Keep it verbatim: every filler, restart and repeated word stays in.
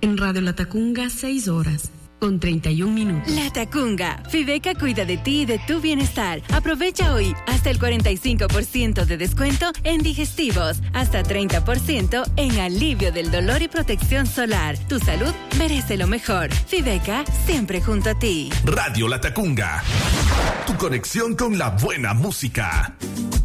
En Radio La Tacunga, seis horas. Con treinta y un minutos. La Tacunga. Fibeca cuida de ti y de tu bienestar. Aprovecha hoy hasta el cuarenta y cinco por ciento de descuento en digestivos, hasta treinta por ciento en alivio del dolor y protección solar. Tu salud merece lo mejor. Fibeca, siempre junto a ti. Radio La Tacunga. Tu conexión con la buena música.